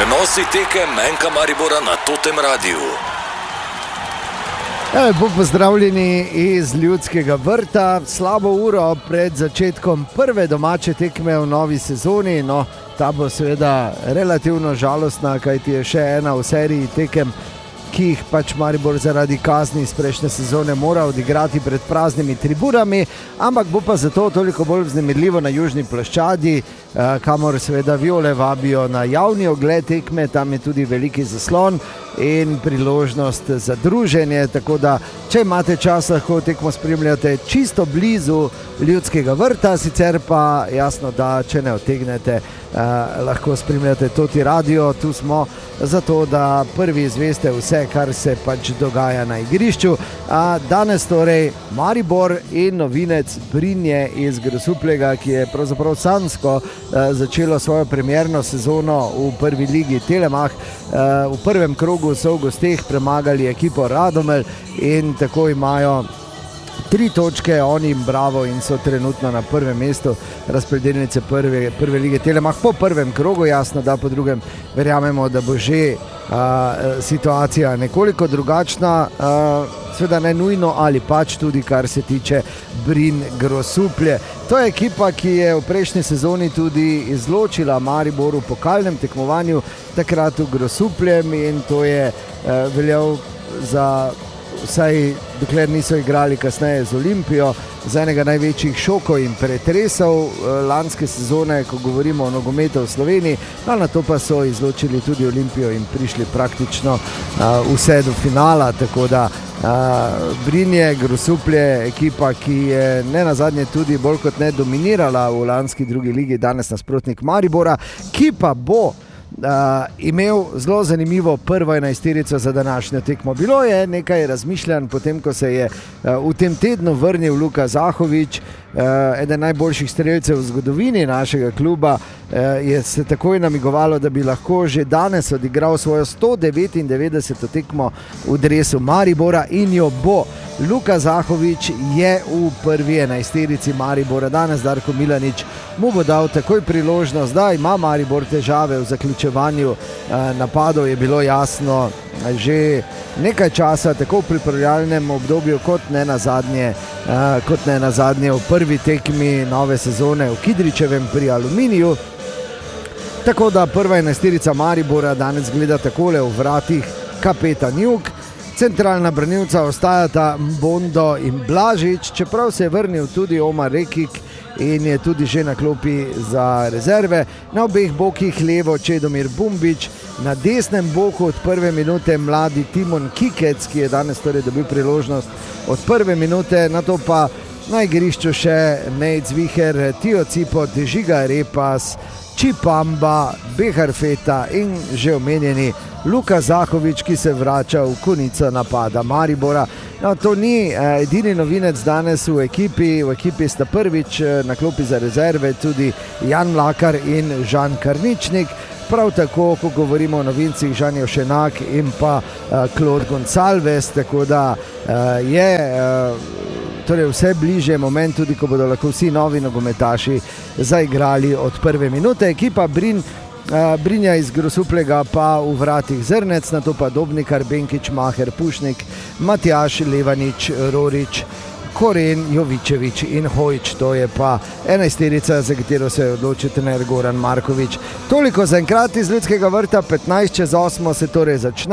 Prenosi tekem Enka Maribora na Totem Radiu. Lepo pozdravljeni iz Ljudskega vrta. Slabo uro pred začetkom prve domače tekme v novi sezoni. No, ta bo seveda relativno žalostna, kajti je še ena v seriji tekem, ki jih pač Maribor zaradi kazni iz prejšnje sezone mora odigrati pred praznimi tribunami, ampak bo pa zato toliko bolj vznemirljivo na južni ploščadi, kamor seveda Viole vabijo na javni ogled tekme. Tam je tudi veliki zaslon in priložnost za druženje, tako da če imate čas, lahko tekmo spremljate čisto blizu Ljudskega vrta, sicer pa jasno, da če ne otegnete, lahko spremljate Toti Radio. Tu smo zato, da prvi izveste vse, kar se pač dogaja na igrišču. Danes torej Maribor in novinec Brinje iz Grosuplja, ki je pravzaprav sanjsko začelo svojo premierno sezono v prvi ligi Telemach. V prvem krogu so v gosteh premagali ekipo Radomelj in tako imajo 3 točke, oni jim bravo in so trenutno na prvem mestu razpredelnice prve lige Telemach. Po prvem krogu, jasno, da po drugem verjamemo, da bo že situacija nekoliko drugačna, seveda ne nujno ali pač tudi kar se tiče Brin Grosuplje. To je ekipa, ki je v prejšnji sezoni tudi izločila Maribor v pokalnem tekmovanju, takrat v Grosupljem, in to je veljal za vsaj dokler niso igrali kasneje z Olimpijo, za enega največjih šokov in pretresov lanske sezone, ko govorimo o nogometu v Sloveniji. Na to pa so izločili tudi Olimpijo in prišli praktično vse do finala, tako da Brinje Grosuplje, ekipa, ki je ne nazadnje tudi bolj kot ne dominirala v lanski drugi ligi, danes nasprotnik Maribora, ki pa bo imel zelo zanimivo prvo 11-terico za današnjo tekmo. Bilo je nekaj razmišljanj potem, ko se je v tem tednu vrnil Luka Zahovič, eden najboljših strelcev v zgodovini našega kluba. Je se takoj namigovalo, da bi lahko že danes odigral svojo 199. tekmo v dresu Maribora in jo bo. Luka Zahovič je v prvi 11-terici Maribora. Danes Darko Milanič mu bo dal takoj priložnost, da ima Maribor težave v zaključevanju napadov. Je bilo jasno že nekaj časa, tako v pripravljalnem obdobju, kot ne nazadnje v prvi tekmi nove sezone v Kidričevem pri Aluminiju. Tako da prva 11-terica Maribora danes gleda takole: v vratih kapetan Jug, centralna branilca ostajata Bondo in Blažič, čeprav se je vrnil tudi Omar Rekik in je tudi že na klopi za rezerve. Na obeh bokih levo Čedomir Bumbič, na desnem boku od prve minute mladi Timon Kikec, ki je danes torej dobil priložnost od prve minute. Na to pa na igrišču še Nejc Viher, Tio Cipot, Žiga Repas, Čipamba, Behar Feta in že omenjeni Luka Zahovič, ki se vrača v konico napada Maribora. No, to ni edini novinec danes v ekipi. V ekipi sta prvič na klopi za rezerve tudi Jan Mlakar in Žan Karničnik. Prav tako, ko govorimo o novincih, Žan Jošenak in pa Claude Gonçalves, tako da je torej vse bliže moment tudi, ko bodo lahko vsi novi nogometaši zaigrali od prve minute. Ekipa Brinja iz Grosuplega pa v vratih Zrnec, na to pa Dobnikar, Benkič, Maher, Pušnik, Matjaž, Levanič, Rorič, Koren, Jovičevič in Hojič. To je pa 11-terica, za katero se je odločil trener Goran Markovič. Toliko za enkrat iz Ljudskega vrta. 15 čez 8 se torej začne.